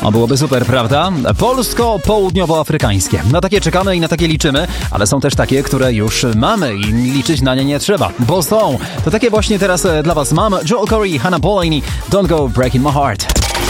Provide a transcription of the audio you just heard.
O, byłoby super, prawda? Polsko-południowoafrykańskie. Na takie czekamy i na takie liczymy, ale są też takie, które już mamy i liczyć na nie nie trzeba, bo są. To takie właśnie teraz dla was mam. Joel Corey, Hannah Boleyn, Don't Go Breaking My Heart.